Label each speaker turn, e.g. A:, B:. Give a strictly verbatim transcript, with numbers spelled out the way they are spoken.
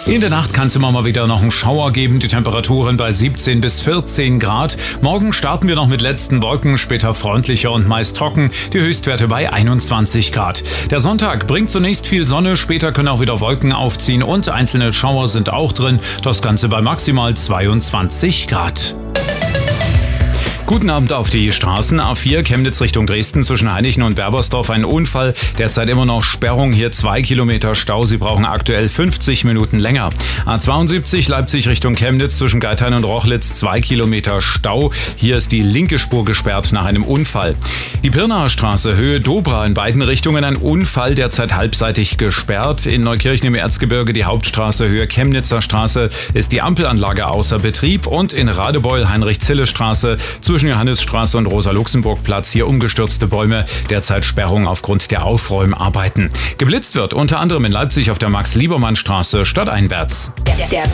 A: In der Nacht kann es immer mal wieder noch einen Schauer geben, die Temperaturen bei siebzehn bis vierzehn Grad. Morgen starten wir noch mit letzten Wolken, später freundlicher und meist trocken, die Höchstwerte bei einundzwanzig Grad. Der Sonntag bringt zunächst viel Sonne, später können auch wieder Wolken aufziehen und einzelne Schauer sind auch drin, das Ganze bei maximal zweiundzwanzig Grad. Guten Abend auf die Straßen. A vier Chemnitz Richtung Dresden zwischen Hainichen und Berbersdorf ein Unfall. Derzeit immer noch Sperrung, hier zwei Kilometer Stau. Sie brauchen aktuell fünfzig Minuten länger. A zweiundsiebzig Leipzig Richtung Chemnitz zwischen Geithain und Rochlitz zwei Kilometer Stau. Hier ist die linke Spur gesperrt nach einem Unfall. Die Pirnaer Straße Höhe Dobra in beiden Richtungen ein Unfall, derzeit halbseitig gesperrt. In Neukirchen im Erzgebirge die Hauptstraße Höhe Chemnitzer Straße ist die Ampelanlage außer Betrieb und in Radebeul Heinrich-Zille-Straße zwischen Johannisstraße und Rosa-Luxemburg-Platz hier umgestürzte Bäume, derzeit Sperrung aufgrund der Aufräumarbeiten. Geblitzt wird unter anderem in Leipzig auf der Max-Liebermann-Straße stadteinwärts.
B: Der